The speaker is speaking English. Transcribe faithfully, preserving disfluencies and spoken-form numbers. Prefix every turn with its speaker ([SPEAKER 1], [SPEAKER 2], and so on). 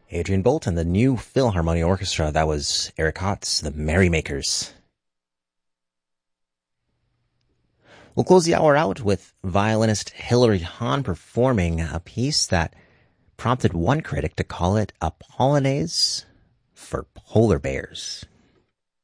[SPEAKER 1] Adrian Bolt and the New Philharmonia Orchestra. That was Eric Hotz, the Merrymakers. We'll close the hour out with violinist Hilary Hahn performing a piece that prompted one critic to call it a polonaise for polar bears.